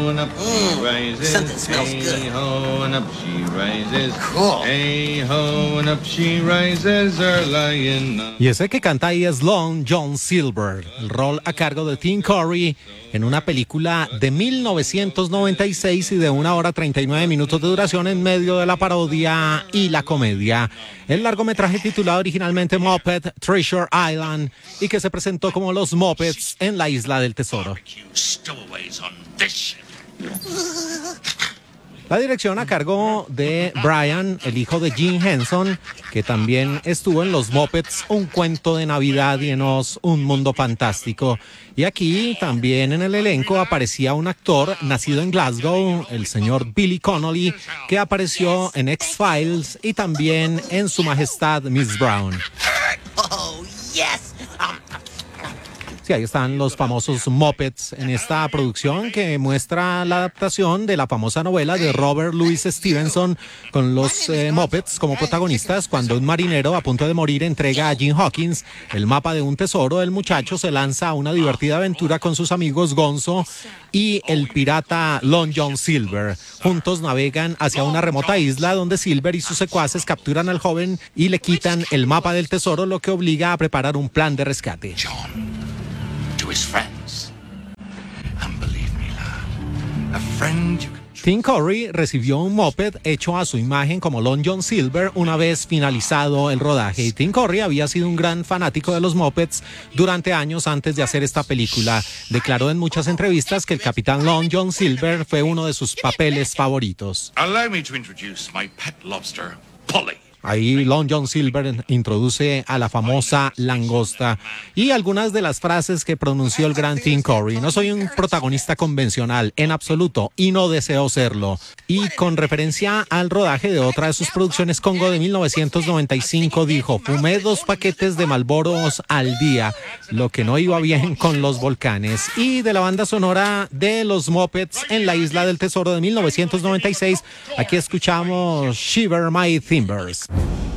and up she rises. Something smells good. Hey ho, and up she rises. Cool. Hey ho, and up she rises, early in the... Y ese que canta ahí es Long John Silver, el rol a cargo de Tim Curry en una película de 1996 y de 1 hora 39 minutos de duración en medio de la parodia y la comedia. El largometraje titulado originalmente Muppet Treasure Island y que se presentó como Los Muppets en la Isla del Tesoro. La dirección a cargo de Brian, el hijo de Jim Henson, que también estuvo en Los Muppets, Un cuento de Navidad y en Oz, Un mundo fantástico. Y aquí también en el elenco aparecía un actor nacido en Glasgow, el señor Billy Connolly, que apareció en X-Files y también en Su Majestad Miss Brown. Oh, yes. Sí, ahí están los famosos Muppets en esta producción que muestra la adaptación de la famosa novela de Robert Louis Stevenson con los Muppets como protagonistas. Cuando un marinero a punto de morir entrega a Jim Hawkins el mapa de un tesoro, el muchacho se lanza a una divertida aventura con sus amigos Gonzo y el pirata Long John Silver. Juntos navegan hacia una remota isla donde Silver y sus secuaces capturan al joven y le quitan el mapa del tesoro, lo que obliga a preparar un plan de rescate. His friends. And believe me, lad, a friend you can... Tim Curry recibió un Muppet hecho a su imagen como Long John Silver una vez finalizado el rodaje. Y Tim Curry había sido un gran fanático de los Muppets durante años antes de hacer esta película. Declaró en muchas entrevistas que el capitán Long John Silver fue uno de sus papeles favoritos. Allow me to introduce my pet lobster, Polly. Ahí Long John Silver introduce a la famosa langosta y algunas de las frases que pronunció el gran Tim Curry. No soy un protagonista convencional en absoluto y no deseo serlo. Y con referencia al rodaje de otra de sus producciones, Congo de 1995, dijo: fumé 2 paquetes de Marlboros al día, lo que no iba bien con los volcanes. Y de la banda sonora de los Muppets en la Isla del Tesoro de 1996, aquí escuchamos Shiver My Timbers.